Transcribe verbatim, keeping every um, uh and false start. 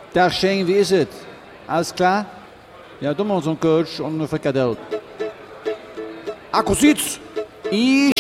Dag Shane, wie is het? Alles klar? Ja, doe maar zo'n coach om een frikadel. Akkusiets! Ich